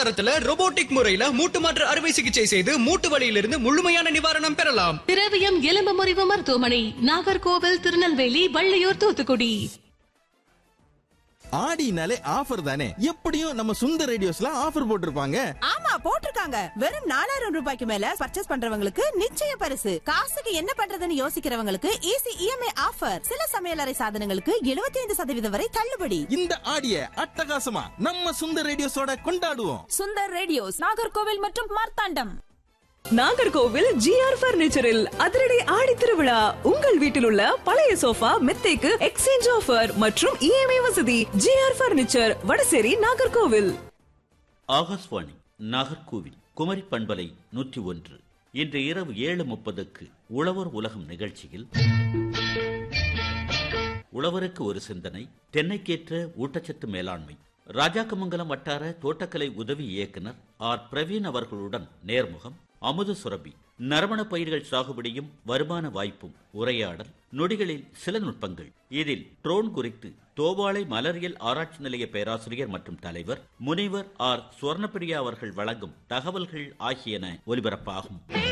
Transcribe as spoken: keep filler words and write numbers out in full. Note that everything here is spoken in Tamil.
தரத்துல ரோபோட்டிக் முறையில மூட்டு மாற்று அறுவை சிகிச்சை செய்து மூட்டு வலியிலிருந்து முழுமையான நிவாரணம் பெறலாம். திரவியம் எலும்பு முறிவு மருத்துவமனை, நாகர்கோவில், திருநெல்வேலி, வள்ளியூர், தூத்துக்குடி. ஆடினாலே ஆஃபர் தானே, எப்படியும் நம்ம சுந்தர் ரேடியோஸ்ல ஆஃபர் போட்டிருப்பாங்க. ஆமா போட்டிருக்காங்க. வெறும் நாலாயிரம் ரூபாய்க்கு மேல பர்ச்சேஸ் பண்றவங்களுக்கு நிச்சய பரிசு. காசுக்கு என்ன பண்றதுன்னு யோசிக்கிறவங்களுக்கு ஈஸி இஎம்ஐ ஆஃபர். சில சமையலறை சாதனங்களுக்கு எழுபத்தி ஐந்து சதவீதம் வரை தள்ளுபடி. இந்த ஆடிய அட்டகாசமா நம்ம சுந்தர் ரேடியோஸோட கொண்டாடுவோம். சுந்தர் ரேடியோஸ், நாகர்கோவில் மற்றும் மார்த்தாண்டம். நாகர்கோவில் ஜிஆர் பர்னிச்சரில் அதிரடி ஆடி திருவிழா. உங்கள் வீட்டில் உள்ள பழைய சோஃபா, மெத்தைக்கு எக்ஸ்சேஞ்ச் ஆஃபர் மற்றும் இஎம்ஐ வசதி. GR furniture, Vadasery, Nagercoil. ஆகாஷ்வாணி நாகர்கோவில் குமரி பண்பலை நூற்றி ஒன்று. இன்று இரவு ஏழு முப்பதுக்கு உழவர் உலகம் நிகழ்ச்சியில் உழவருக்கு ஒரு சிந்தனை, தென்னைக்கேற்ற ஊட்டச்சத்து மேலாண்மை, ராஜாக்கமங்கலம் வட்டார தோட்டக்கலை உதவி இயக்குனர் ஆர் பிரவீன் அவர்களுடன் நேர்முகம். அமுது சுரபி, நறுமண பயிர்கள் சாகுபடியும் வருமான வாய்ப்பும், உரையாடல், நொடிகளில் சில நுட்பங்கள். இதில் ட்ரோன் குறித்து தோவாளை மலரியல் ஆராய்ச்சி நிலைய பேராசிரியர் மற்றும் தலைவர் முனைவர் ஆர் சுவர்ணப்பிரியா அவர்கள் வழங்கும் தகவல்கள் ஆகியன ஒலிபரப்பாகும்.